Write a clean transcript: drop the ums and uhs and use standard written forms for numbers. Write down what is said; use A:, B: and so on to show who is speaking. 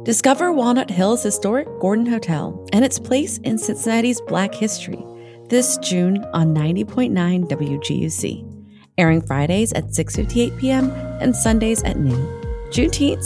A: Discover Walnut Hill's historic Gordon Hotel and its place in Cincinnati's Black history this June on 90.9 WGUC, airing Fridays at 6:58 p.m. and Sundays at noon. Juneteenth